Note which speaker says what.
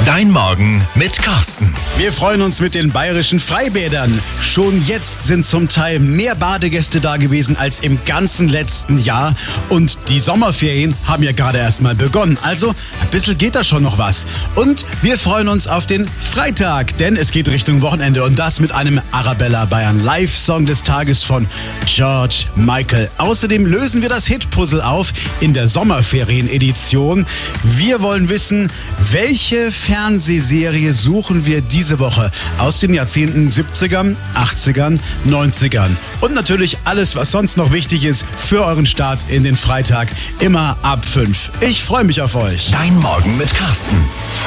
Speaker 1: Dein Morgen mit Carsten.
Speaker 2: Wir freuen uns mit den bayerischen Freibädern. Schon jetzt sind zum Teil mehr Badegäste da gewesen als im ganzen letzten Jahr. Und die Sommerferien haben ja gerade erst mal begonnen. Also ein bisschen geht da schon noch was. Und wir freuen uns auf den Freitag, denn es geht Richtung Wochenende. Und das mit einem Arabella Bayern Live-Song des Tages von George Michael. Außerdem lösen wir das Hit-Puzzle auf in der Sommerferien-Edition. Wir wollen wissen, welche Fernsehserie suchen wir diese Woche aus den Jahrzehnten 70ern, 80ern, 90ern. Und natürlich alles, was sonst noch wichtig ist für euren Start in den Freitag, immer ab 5. Ich freue mich auf euch.
Speaker 1: Dein Morgen mit Carsten.